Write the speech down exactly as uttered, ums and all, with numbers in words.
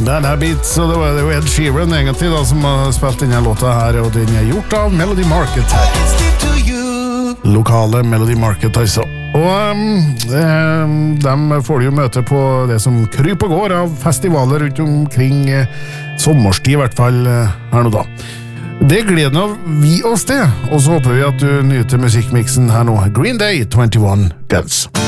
Banana Beats, og det var jo Ed Sheeran egentlig da, som har spilt denne låta her, og den er gjort av Melody Market her. Lokale Melody Market altså. Og um, dem får du jo møte på det som kryper og går av festivaler rundt omkring eh, sommerstid i hvert fall eh, her nå da. Det gleder av vi oss det, og så håper vi at du nyter musikkmiksen her nå. Green Day, twenty-one Guns.